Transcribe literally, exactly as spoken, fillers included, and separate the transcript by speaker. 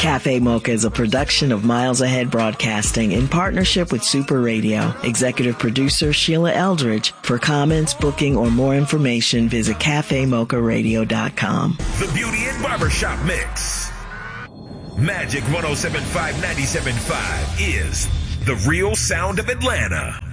Speaker 1: Cafe Mocha is a production of Miles Ahead Broadcasting in partnership with Super Radio. Executive producer Sheila Eldridge. For comments, booking, or more information, visit cafe mocha radio dot com.
Speaker 2: The Beauty and Barbershop Mix. Magic one oh seven point five, ninety-seven point five is the real sound of Atlanta.